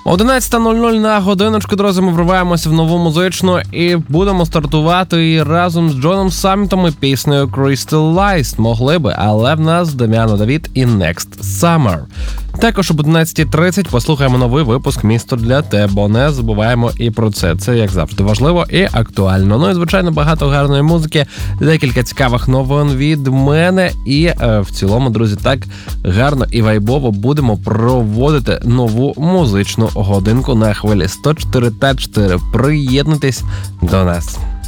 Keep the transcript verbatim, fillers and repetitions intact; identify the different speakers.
Speaker 1: одинадцята нуль нуль на годиночку, друзі, ми вриваємося в нову музичну і будемо стартувати її разом з Джоном Саммітом і піснею Crystallized. Могли би, але в нас Дам'яно Давід і Next Summer. Також об одинадцята тридцять послухаємо новий випуск «Місто для тебе», бо не забуваємо і про це. Це, як завжди, важливо і актуально. Ну і, звичайно, багато гарної музики, декілька цікавих новин від мене. І е, в цілому, друзі, так гарно і вайбово будемо проводити нову музичну годинку на хвилі сто чотири та чотири. Приєднуйтесь до нас.